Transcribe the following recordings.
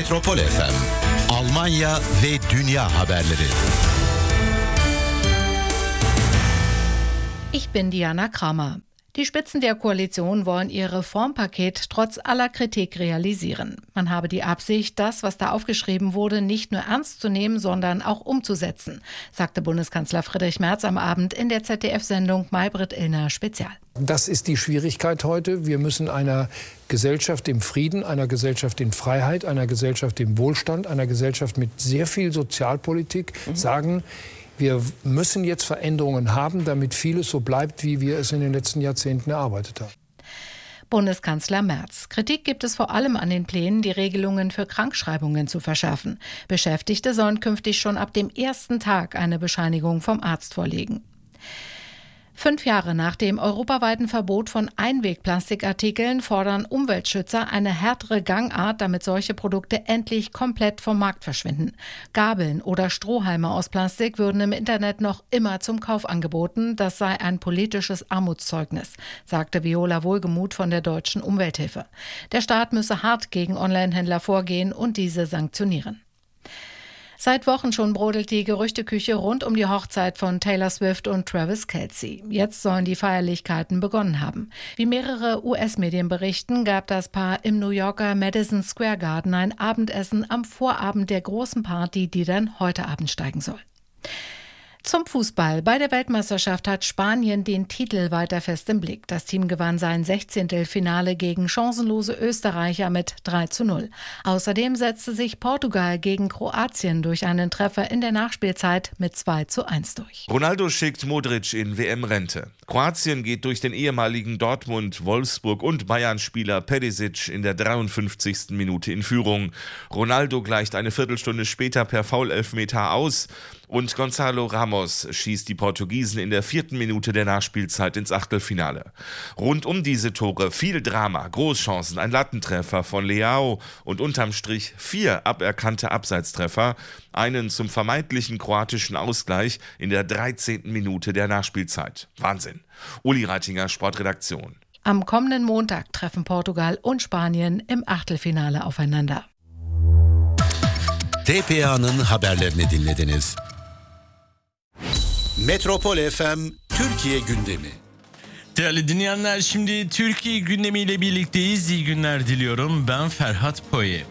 Metropol FM, Almanya ve dünya haberleri. Ich bin Diana Kramer. Die Spitzen der Koalition wollen ihr Reformpaket trotz aller Kritik realisieren. Man habe die Absicht, das, was da aufgeschrieben wurde, nicht nur ernst zu nehmen, sondern auch umzusetzen, sagte Bundeskanzler Friedrich Merz am Abend in der ZDF-Sendung Maybrit Illner Spezial. Das ist die Schwierigkeit heute. Wir müssen einer Gesellschaft im Frieden, einer Gesellschaft in Freiheit, einer Gesellschaft im Wohlstand, einer Gesellschaft mit sehr viel Sozialpolitik sagen, wir müssen jetzt Veränderungen haben, damit vieles so bleibt, wie wir es in den letzten Jahrzehnten erarbeitet haben. Bundeskanzler Merz. Kritik gibt es vor allem an den Plänen, die Regelungen für Krankschreibungen zu verschärfen. Beschäftigte sollen künftig schon ab dem ersten Tag eine Bescheinigung vom Arzt vorlegen. 5 Jahre nach dem europaweiten Verbot von Einwegplastikartikeln fordern Umweltschützer eine härtere Gangart, damit solche Produkte endlich komplett vom Markt verschwinden. Gabeln oder Strohhalme aus Plastik würden im Internet noch immer zum Kauf angeboten. Das sei ein politisches Armutszeugnis, sagte Viola Wohlgemuth von der Deutschen Umwelthilfe. Der Staat müsse hart gegen Onlinehändler vorgehen und diese sanktionieren. Seit Wochen schon brodelt die Gerüchteküche rund um die Hochzeit von Taylor Swift und Travis Kelce. Jetzt sollen die Feierlichkeiten begonnen haben. Wie mehrere US-Medien berichten, gab das Paar im New Yorker Madison Square Garden ein Abendessen am Vorabend der großen Party, die dann heute Abend steigen soll. Zum Fußball. Bei der Weltmeisterschaft hat Spanien den Titel weiter fest im Blick. Das Team gewann sein 16. Finale gegen chancenlose Österreicher mit 3:0. Außerdem setzte sich Portugal gegen Kroatien durch einen Treffer in der Nachspielzeit mit 2:1 durch. Ronaldo schickt Modric in WM-Rente. Kroatien geht durch den ehemaligen Dortmund, Wolfsburg und Bayern-Spieler Perisic in der 53. Minute in Führung. Ronaldo gleicht eine Viertelstunde später per Foul-Elfmeter aus und Gonzalo Ramos schießt die Portugiesen in der 4. Minute der Nachspielzeit ins Achtelfinale. Rund um diese Tore viel Drama, Großchancen, ein Lattentreffer von Leao und unterm Strich 4 aberkannte Abseitstreffer, einen zum vermeintlichen kroatischen Ausgleich in der 13. Minute der Nachspielzeit. Wahnsinn. Uli Reitinger, Sportredaktion. Am kommenden Montag treffen Portugal und Spanien im Achtelfinale aufeinander. TPA'nın haberlerini dinlediniz. Metropol FM Türkiye gündemi. Değerli dinleyenler, şimdi Türkiye gündemiyle birlikteyiz. İyi günler diliyorum. Ben Ferhat Poye.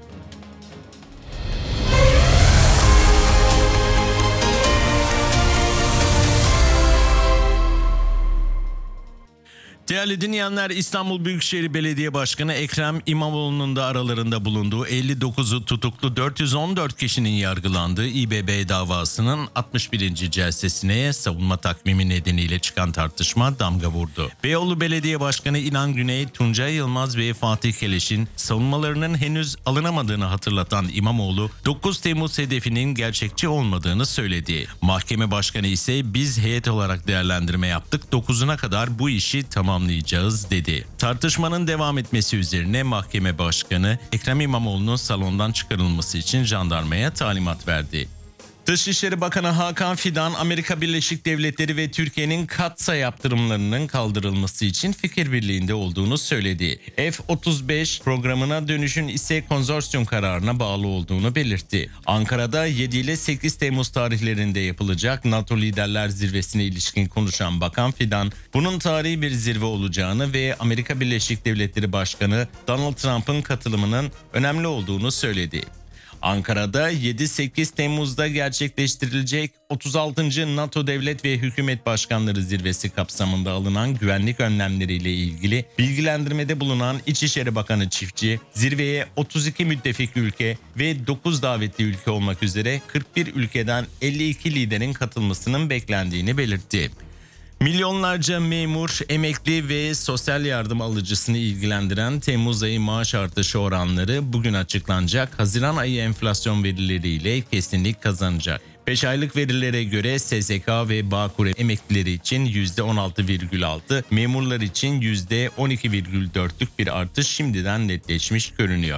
Değerli dinleyenler, İstanbul Büyükşehir Belediye Başkanı Ekrem İmamoğlu'nun da aralarında bulunduğu 59'u tutuklu 414 kişinin yargılandığı İBB davasının 61. celsesine savunma takvimi nedeniyle çıkan tartışma damga vurdu. Beyoğlu Belediye Başkanı İlhan Güney, Tuncay Yılmaz ve Fatih Keleş'in savunmalarının henüz alınamadığını hatırlatan İmamoğlu, 9 Temmuz hedefinin gerçekçi olmadığını söyledi. Mahkeme Başkanı ise biz heyet olarak değerlendirme yaptık, 9'una kadar bu işi tamamlayacağız dedi. Tartışmanın devam etmesi üzerine mahkeme başkanı Ekrem İmamoğlu'nun salondan çıkarılması için jandarmaya talimat verdi. Dışişleri Bakanı Hakan Fidan, Amerika Birleşik Devletleri ve Türkiye'nin Katsa yaptırımlarının kaldırılması için fikir birliğinde olduğunu söyledi. F-35 programına dönüşün ise konsorsiyum kararına bağlı olduğunu belirtti. Ankara'da 7 ile 8 Temmuz tarihlerinde yapılacak NATO Liderler Zirvesi'ne ilişkin konuşan Bakan Fidan, bunun tarihi bir zirve olacağını ve Amerika Birleşik Devletleri Başkanı Donald Trump'ın katılımının önemli olduğunu söyledi. Ankara'da 7-8 Temmuz'da gerçekleştirilecek 36. NATO Devlet ve Hükümet Başkanları Zirvesi kapsamında alınan güvenlik önlemleriyle ilgili bilgilendirmede bulunan İçişleri Bakanı Çiftçi, zirveye 32 müttefik ülke ve 9 davetli ülke olmak üzere 41 ülkeden 52 liderin katılmasının beklendiğini belirtti. Milyonlarca memur, emekli ve sosyal yardım alıcısını ilgilendiren Temmuz ayı maaş artışı oranları bugün açıklanacak Haziran ayı enflasyon verileriyle kesinlik kazanacak. 5 aylık verilere göre SSK ve Bağkur emeklileri için %16,6, memurlar için %12,4'lük bir artış şimdiden netleşmiş görünüyor.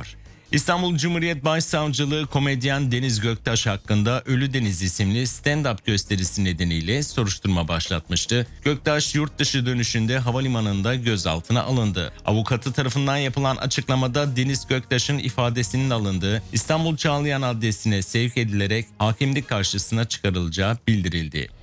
İstanbul Cumhuriyet Başsavcılığı komedyen Deniz Göktaş hakkında Ölü Deniz isimli stand-up gösterisi nedeniyle soruşturma başlatmıştı. Göktaş yurt dışı dönüşünde havalimanında gözaltına alındı. Avukatı tarafından yapılan açıklamada Deniz Göktaş'ın ifadesinin alındığı İstanbul Çağlayan Adliyesi'ne sevk edilerek hakimlik karşısına çıkarılacağı bildirildi.